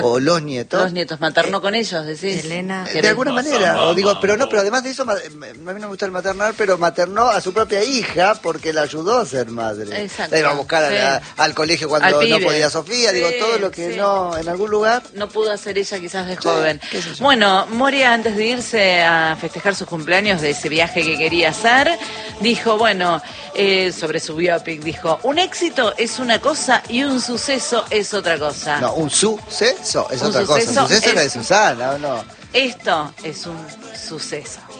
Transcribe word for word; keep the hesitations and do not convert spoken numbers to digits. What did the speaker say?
o los nietos. Los nietos, maternó eh, con ellos, decís. Elena. De alguna manera, o digo, pero no, pero además de eso, a mí no me gusta el maternar, pero maternó a su propia hija porque la ayudó a ser madre. Exacto. La iba a buscar sí. a la, al colegio cuando al no podía Sofía, sí, digo, todo lo que sí. no, en algún lugar. No pudo hacer ella quizás de joven. Sí, bueno, Moria, antes de irse a festejar sus cumpleaños de ese viaje que quería hacer, dijo, bueno, eh, sobre su biopic, dijo, un éxito es una cosa y un suceso es otra cosa. No, un suceso es un otra suceso cosa. Un suceso es... era de Susana, ¿o no? Esto es un suceso.